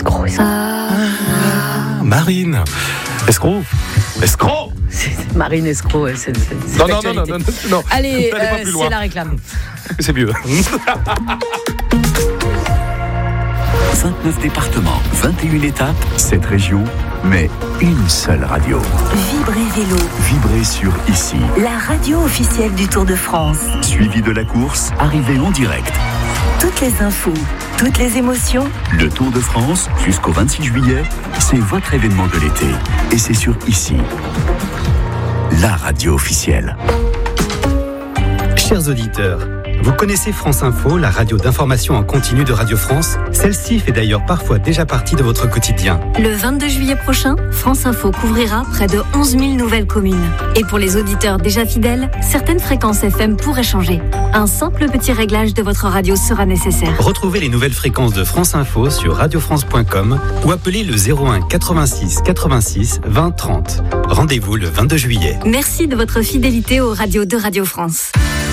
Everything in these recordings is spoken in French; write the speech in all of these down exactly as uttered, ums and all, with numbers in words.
Escroc, escroc. Ah, Marine. Escroc. Escroc. C'est, c'est Marine Escroc. C'est, c'est, c'est non, non, non, non, non, non. Allez, euh, c'est la réclame. C'est mieux. vingt-neuf départements, vingt et une étapes, sept régions, mais une seule radio. Vibrez Vélo. Vibrez sur Ici. La radio officielle du Tour de France. Suivi de la course, arrivée en direct. Toutes les infos, toutes les émotions. Le Tour de France, jusqu'au vingt-six juillet, c'est votre événement de l'été. Et c'est sur Ici. La radio officielle. Chers auditeurs, vous connaissez France Info, la radio d'information en continu de Radio France? Celle-ci fait d'ailleurs parfois déjà partie de votre quotidien. Le vingt-deux juillet prochain, France Info couvrira près de onze mille nouvelles communes. Et pour les auditeurs déjà fidèles, certaines fréquences F M pourraient changer. Un simple petit réglage de votre radio sera nécessaire. Retrouvez les nouvelles fréquences de France Info sur radio france point com ou appelez le zéro un quatre-vingt-six quatre-vingt-six vingt trente. Rendez-vous le vingt-deux juillet. Merci de votre fidélité aux radios de Radio France.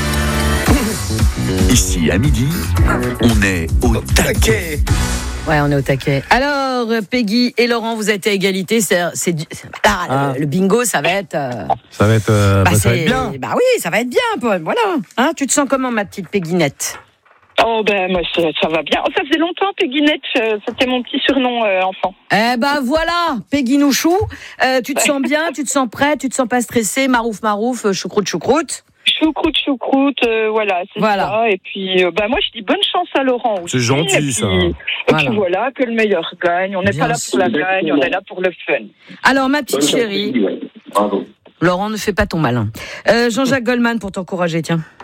Ici, à midi, on est au taquet. Ouais, on est au taquet. Alors, Peggy et Laurent, vous êtes à égalité. C'est, c'est, c'est ah, ah. Le, le bingo, ça va être. Euh, ça va être, euh, bah, bah, ça va être bien. Bah oui, ça va être bien, Paul. Voilà. Hein, tu te sens comment, ma petite Pegginette? Oh ben moi ça, ça va bien. Oh, ça faisait longtemps, Pegginette, euh, c'était mon petit surnom euh, enfant. Eh ben voilà, Peggy Nouchou. Euh, tu te sens bien, tu te sens prête, tu te sens pas stressée, marouf marouf, choucroute choucroute. Choucroute, choucroute, euh, voilà, c'est voilà. ça. Et puis, euh, bah moi, je dis bonne chance à Laurent aussi. C'est gentil, et puis, ça. Et voilà. puis voilà, que le meilleur gagne. On n'est pas là pour la gagne, on est là pour le fun. Alors, ma petite chérie, Bravo. Laurent, ne fais pas ton malin. Euh, Jean-Jacques Goldman pour t'encourager, tiens.